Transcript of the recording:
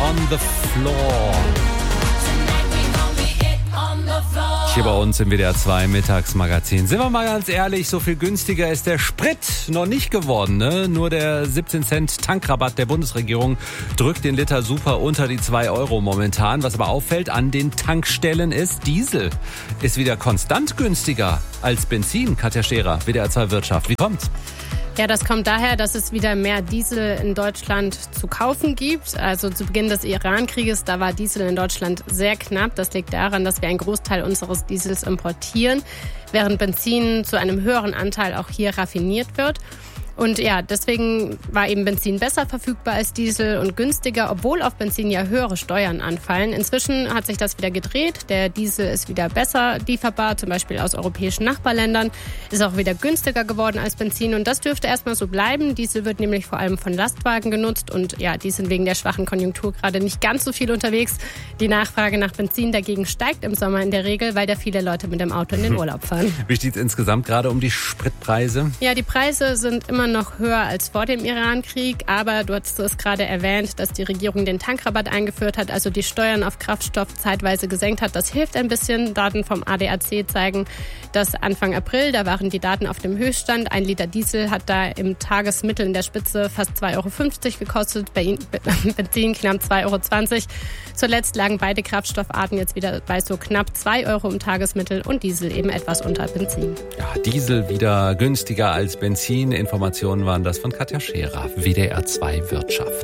on the Floor. Hier bei uns im WDR 2 Mittagsmagazin. Sind wir mal ganz ehrlich, so viel günstiger ist der Sprit noch nicht geworden, ne? Nur der 17 Cent Tankrabatt der Bundesregierung drückt den Liter super unter die 2 Euro momentan. Was aber auffällt an den Tankstellen ist, Diesel ist wieder konstant günstiger als Benzin. Katja Scherer, WDR 2 Wirtschaft. Wie kommt's? Ja, das kommt daher, dass es wieder mehr Diesel in Deutschland zu kaufen gibt. Also zu Beginn des Iran-Krieges, da war Diesel in Deutschland sehr knapp. Das liegt daran, dass wir einen Großteil unseres Diesels importieren, während Benzin zu einem höheren Anteil auch hier raffiniert wird. Und ja, deswegen war eben Benzin besser verfügbar als Diesel und günstiger, obwohl auf Benzin ja höhere Steuern anfallen. Inzwischen hat sich das wieder gedreht. Der Diesel ist wieder besser lieferbar, zum Beispiel aus europäischen Nachbarländern. Ist auch wieder günstiger geworden als Benzin und das dürfte erstmal so bleiben. Diesel wird nämlich vor allem von Lastwagen genutzt und ja, die sind wegen der schwachen Konjunktur gerade nicht ganz so viel unterwegs. Die Nachfrage nach Benzin dagegen steigt im Sommer in der Regel, weil da viele Leute mit dem Auto in den Urlaub fahren. Wie steht es insgesamt gerade um die Spritpreise? Ja, die Preise sind immer noch höher als vor dem Iran-Krieg, aber du hast es gerade erwähnt, dass die Regierung den Tankrabatt eingeführt hat, also die Steuern auf Kraftstoff zeitweise gesenkt hat. Das hilft ein bisschen. Daten vom ADAC zeigen, dass Anfang April, da waren die Daten auf dem Höchststand. 1 Liter Diesel hat da im Tagesmittel in der Spitze fast 2,50 Euro gekostet, Benzin knapp 2,20 Euro. Zuletzt lagen beide Kraftstoffarten jetzt wieder bei so knapp 2 Euro im Tagesmittel und Diesel eben etwas unter Benzin. Ja, Diesel wieder günstiger als Benzin. Informationen waren das von Katja Scherer, WDR 2 Wirtschaft.